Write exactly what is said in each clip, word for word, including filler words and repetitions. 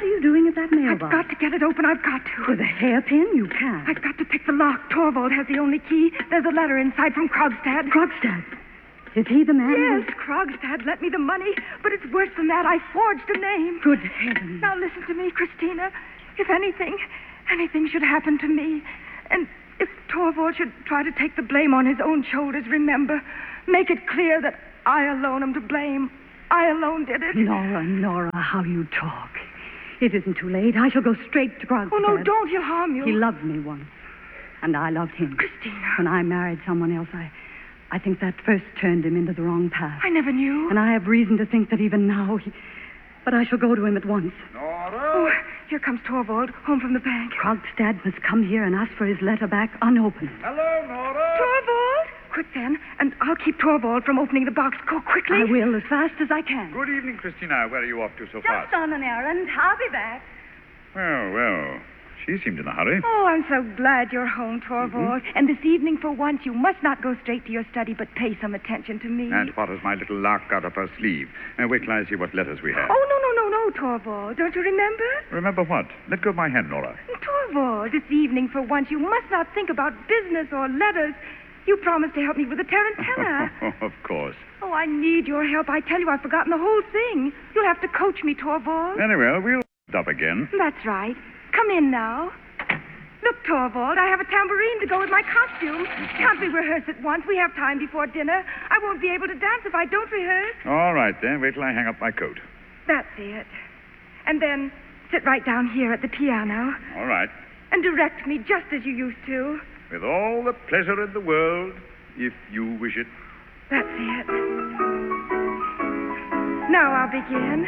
What are you doing at that mailbox? I've got to get it open. I've got to. With a hairpin? You can't. I've got to pick the lock. Torvald has the only key. There's a letter inside from Krogstad. Krogstad? Is he the man? Yes, Krogstad lent me the money, but it's worse than that. I forged a name. Good heavens. Now listen to me, Christina. If anything, anything should happen to me, and if Torvald should try to take the blame on his own shoulders, remember, make it clear that I alone am to blame. I alone did it. Nora, Nora, how you talk. It isn't too late. I shall go straight to Krogstad. Oh, no, don't. He'll harm you. He loved me once, and I loved him. Christina. When I married someone else, I, I think that first turned him into the wrong path. I never knew. And I have reason to think that even now he... But I shall go to him at once. Nora! Oh, here comes Torvald, home from the bank. Krogstad must come here and ask for his letter back unopened. Hello, Nora! Torvald! Quick, then, and I'll keep Torvald from opening the box. Go quickly. I will, as fast as I can. Good evening, Christina. Where are you off to so Just fast? on an errand. I'll be back. Well, well. She seemed in a hurry. Oh, I'm so glad you're home, Torvald. Mm-hmm. And this evening, for once, you must not go straight to your study, but pay some attention to me. And what has my little lark got up her sleeve? And wait till I see what letters we have. Oh, no, no, no, no, Torvald. Don't you remember? Remember what? Let go of my hand, Nora. Torvald, this evening, for once, you must not think about business or letters. You promised to help me with the tarantella. Of course. Oh, I need your help. I tell you, I've forgotten the whole thing. You'll have to coach me, Torvald. Very well, we'll up again. That's right. Come in now. Look, Torvald, I have a tambourine to go with my costume. Can't we rehearse at once? We have time before dinner. I won't be able to dance if I don't rehearse. All right, then. Wait till I hang up my coat. That's it. And then sit right down here at the piano All right. and direct me just as you used to. With all the pleasure in the world, if you wish it. That's it. Now I'll begin.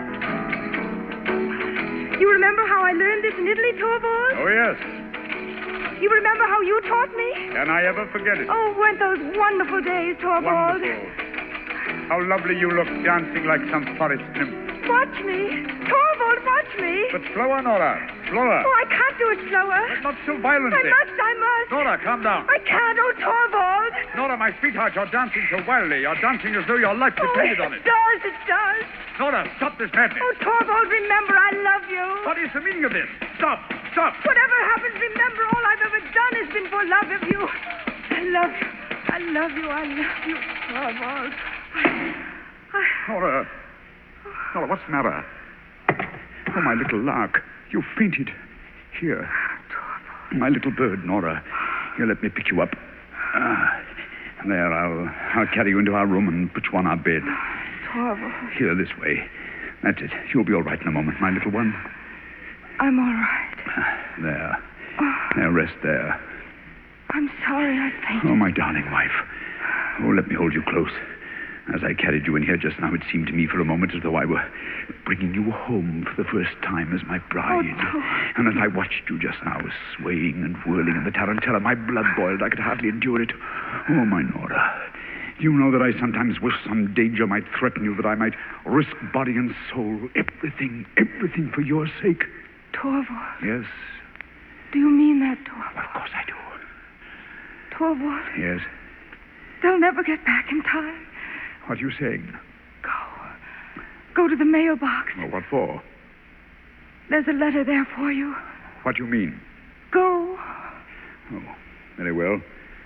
You remember how I learned this in Italy, Torvald? Oh, yes. You remember how you taught me? Can I ever forget it? Oh, weren't those wonderful days, Torvald? Wonderful. How lovely you look, dancing like some forest nymph. Watch me. Torvald, watch me. But slower, Nora. Slower. Oh, I can't do it slower. But not so violently. I must, I must. Nora, calm down. I can't, oh, Torvald. Nora, my sweetheart, you're dancing so wildly. You're dancing as though your life depended oh, on it. It does, it does. Nora, stop this madness. Oh, Torvald, remember, I love you. What is the meaning of this? Stop, stop. Whatever happens, remember, all I've ever done has been for love of you. I love you. I love you. I love you, Torvald. I... I... Nora. Nora, what's the matter? Oh, my little lark. You fainted. Here. Torvald. My little bird, Nora. Here, let me pick you up. Ah, there, I'll, I'll carry you into our room and put you on our bed. Torvald. Here, this way. That's it. You'll be all right in a moment, my little one. I'm all right. There. Oh, There, rest there. I'm sorry I fainted. Oh, my darling wife. Oh, let me hold you close. As I carried you in here just now, it seemed to me for a moment as though I were bringing you home for the first time as my bride. Oh, and as I watched you just now, swaying and whirling in the tarantella, my blood boiled. I could hardly endure it. Oh, my Nora. You know that I sometimes wish some danger might threaten you, that I might risk body and soul, everything, everything for your sake. Torvald. Yes, Do you mean that, Torvald? of course I do. Torvald, Yes. they'll never get back in time. What are you saying? Go. Go to the mailbox. Well, what for? There's a letter there for you. What do you mean? Go. Oh, very well.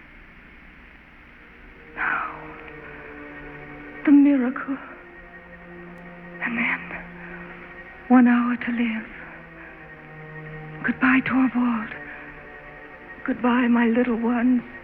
Now. The miracle. And then one hour to live. Goodbye, Torvald. Goodbye, my little ones.